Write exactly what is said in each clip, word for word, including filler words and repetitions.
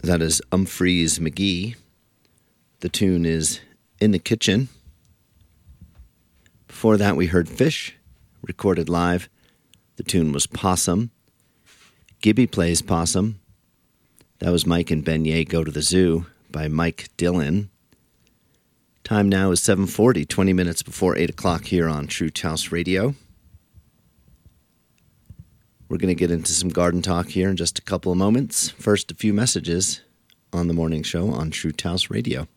That is Umphreys McGee. The tune is In the Kitchen. Before that, we heard Fish, recorded live. The tune was Possum. Gibby Plays Possum. That was Mike and Beignet Go to the Zoo by Mike Dillon. Time now is seven forty, twenty minutes before eight o'clock here on True House Radio. We're going to get into some garden talk here in just a couple of moments. First, a few messages on the morning show on True House Radio.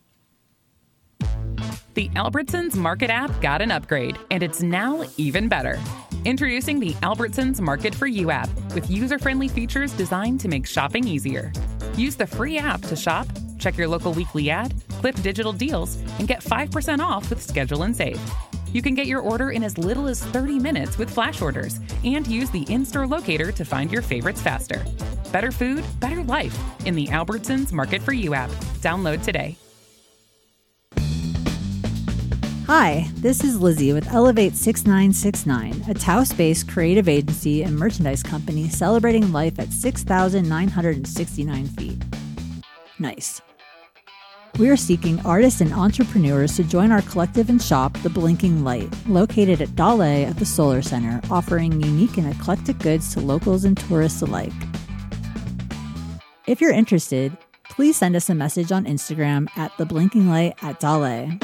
The Albertsons Market app got an upgrade, and it's now even better. Introducing the Albertsons Market for You app with user-friendly features designed to make shopping easier. Use the free app to shop, check your local weekly ad, clip digital deals, and get five percent off with Schedule and Save. You can get your order in as little as thirty minutes with flash orders and use the in-store locator to find your favorites faster. Better food, better life in the Albertsons Market for You app. Download today. Hi, this is Lizzie with Elevate six nine six nine, a Taos-based creative agency and merchandise company celebrating life at six thousand nine hundred sixty-nine feet. Nice. We are seeking artists and entrepreneurs to join our collective and shop, The Blinking Light, located at Dale at the Solar Center, offering unique and eclectic goods to locals and tourists alike. If you're interested, please send us a message on Instagram at The Blinking Light at Dale.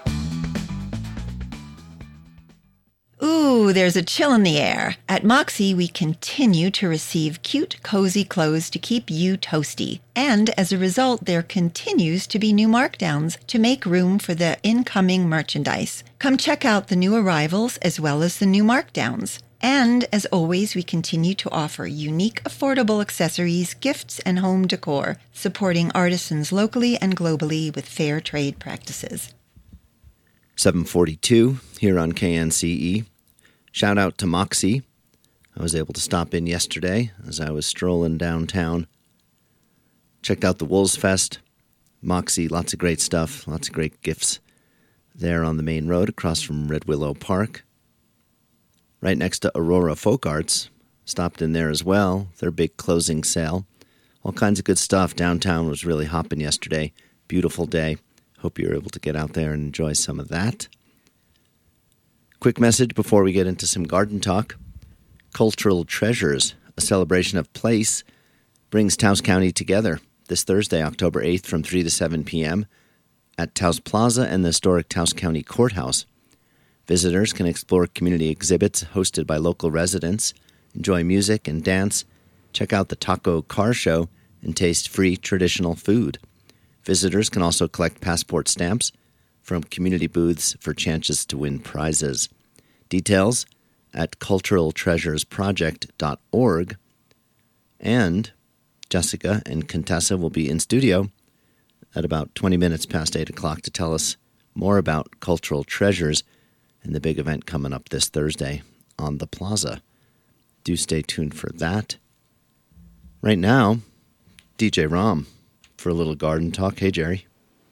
Ooh, there's a chill in the air. At Moxie, we continue to receive cute, cozy clothes to keep you toasty. And as a result, there continues to be new markdowns to make room for the incoming merchandise. Come check out the new arrivals as well as the new markdowns. And as always, we continue to offer unique, affordable accessories, gifts, and home decor, supporting artisans locally and globally with fair trade practices. seven forty-two here on K N C E. Shout out to Moxie. I was able to stop in yesterday as I was strolling downtown. Checked out the Wolves Fest. Moxie, lots of great stuff, lots of great gifts there on the main road across from Red Willow Park. Right next to Aurora Folk Arts. Stopped in there as well, their big closing sale. All kinds of good stuff. Downtown was really hopping yesterday. Beautiful day. Hope you're able to get out there and enjoy some of that. Quick message before we get into some garden talk. Cultural Treasures, a celebration of place, brings Taos County together this Thursday, October eighth from three to seven p.m. at Taos Plaza and the historic Taos County Courthouse. Visitors can explore community exhibits hosted by local residents, enjoy music and dance, check out the Taco Car Show, and taste free traditional food. Visitors can also collect passport stamps from community booths for chances to win prizes. Details at cultural treasures project dot org. And Jessica and Contessa will be in studio at about twenty minutes past eight o'clock to tell us more about Cultural Treasures and the big event coming up this Thursday on the plaza. Do stay tuned for that. Right now, D J Rom for a little garden talk. Hey, Jerry.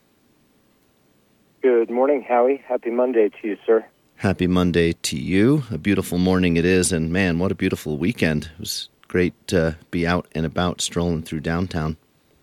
Good morning, Howie. Happy Monday to you, sir. Happy Monday to you. A beautiful morning it is, and man, what a beautiful weekend. It was great to be out and about strolling through downtown.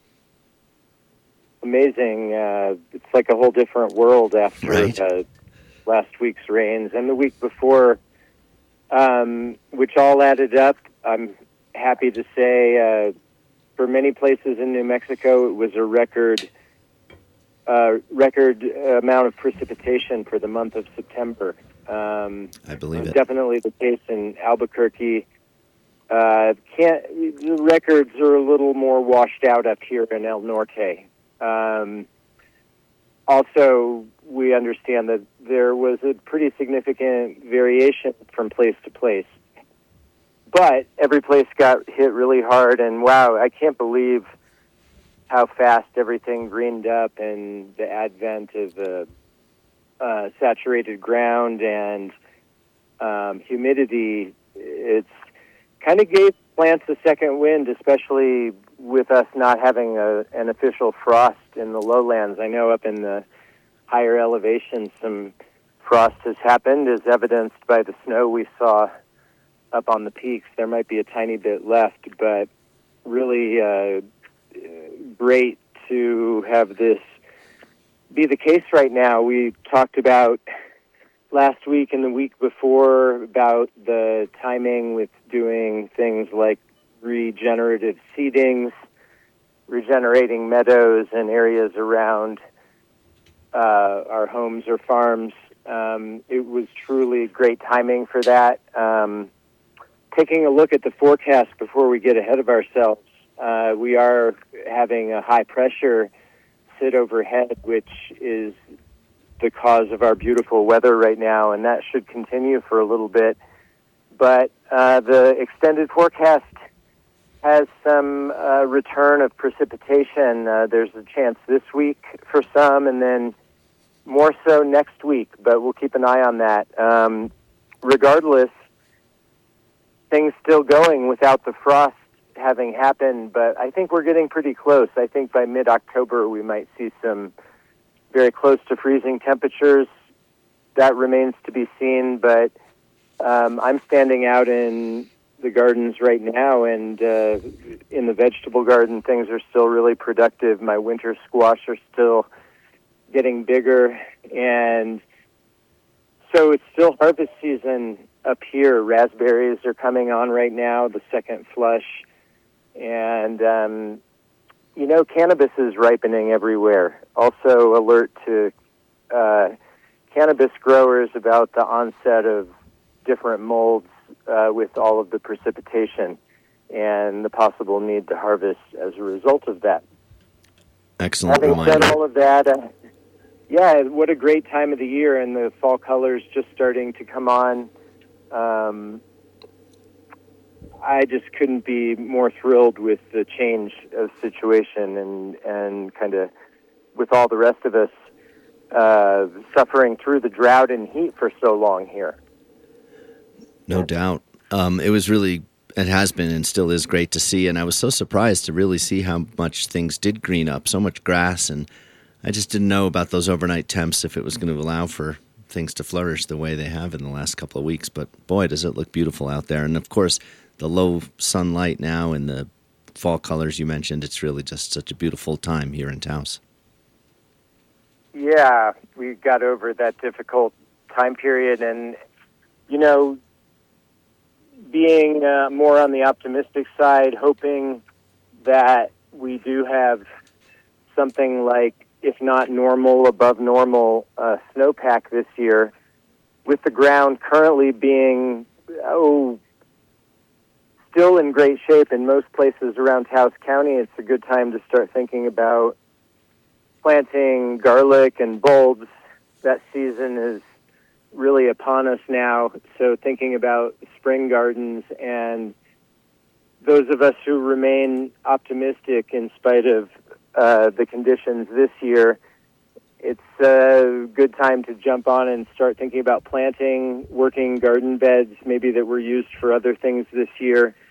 Amazing. Uh, it's like a whole different world after Right. uh, last week's rains and the week before, um, which all added up. I'm happy to say uh, for many places in New Mexico, it was a record uh, record amount of precipitation for the month of September. Um, I believe it. Definitely the case in Albuquerque. Uh, can't, the records are a little more washed out up here in El Norte. Um, also, we understand that there was a pretty significant variation from place to place. But every place got hit really hard, and wow, I can't believe how fast everything greened up and the advent of the uh, saturated ground and um, humidity. It's kind of gave plants a second wind, especially with us not having a, an official frost in the lowlands. I know up in the higher elevations some frost has happened, as evidenced by the snow we saw up on the peaks. There might be a tiny bit left, but really uh, great to have this be the case right now. We talked about last week and the week before about the timing with doing things like regenerative seedings, regenerating meadows and areas around uh, our homes or farms. Um, it was truly great timing for that. Um, taking a look at the forecast before we get ahead of ourselves, uh, we are having a high pressure sit overhead, which is the cause of our beautiful weather right now, and that should continue for a little bit. But uh, the extended forecast has some uh, return of precipitation. Uh, there's a chance this week for some, and then more so next week, but we'll keep an eye on that. Um, regardless, things still going without the frost having happened, but I think we're getting pretty close. I think by mid-October we might see some very close to freezing temperatures. That remains to be seen, but um, I'm standing out in the gardens right now, and uh, in the vegetable garden, things are still really productive. My winter squash are still getting bigger, and so it's still harvest season up here. Raspberries are coming on right now, the second flush, and um, you know, cannabis is ripening everywhere. Also, alert to uh, cannabis growers about the onset of different molds uh, with all of the precipitation and the possible need to harvest as a result of that. Excellent Having reminder. said all of that, uh, yeah, what a great time of the year, and the fall colors just starting to come on. Um, I just couldn't be more thrilled with the change of situation and, and kind of with all the rest of us uh, suffering through the drought and heat for so long here. No doubt. Um, it was really, it has been and still is great to see, and I was so surprised to really see how much things did green up, so much grass, and I just didn't know about those overnight temps, if it was going to allow for things to flourish the way they have in the last couple of weeks. But boy, does it look beautiful out there. And of course, the low sunlight now and the fall colors you mentioned, it's really just such a beautiful time here in Taos. Yeah, we got over that difficult time period, and, you know, being uh, more on the optimistic side, hoping that we do have something like, if not normal, above normal uh, snowpack this year, with the ground currently being, oh, still in great shape in most places around Taos County. It's a good time to start thinking about planting garlic and bulbs. That season is really upon us now, so thinking about spring gardens, and those of us who remain optimistic in spite of uh, the conditions this year, it's a good time to jump on and start thinking about planting, working garden beds maybe that were used for other things this year.